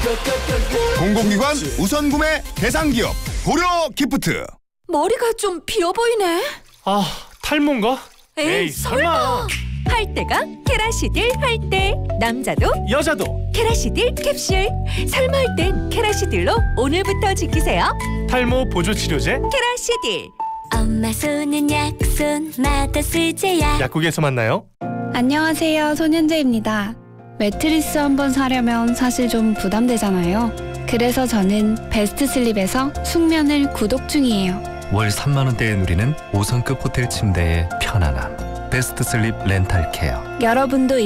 공공기관 우선 구매 대상 기업 고려 기프트. 머리가 좀 비어 보이네. 아, 탈모인가? 에이 설마. 할 때가 케라시딜 할 때. 남자도 여자도 케라시딜 캡슐. 설마 할 땐 케라시딜로 오늘부터 지키세요. 탈모 보조 치료제 케라시딜. 엄마 손은 약손마다 쓰제야. 약국에서 만나요. 안녕하세요, 손현재입니다. 매트리스 한번 사려면 사실 좀 부담되잖아요. 그래서 저는 베스트슬립에서 숙면을 구독 중이에요. 월 3만 원대에 누리는 5성급 호텔 침대의 편안함. 베스트슬립 렌탈케어. 여러분도